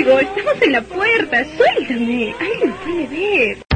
amigo, estamos en la puerta, suéltame. Alguien puede ver.